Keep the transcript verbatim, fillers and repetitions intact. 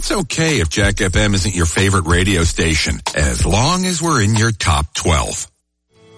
It's okay if Jack F M isn't your favorite radio station, as long as we're in your top twelve.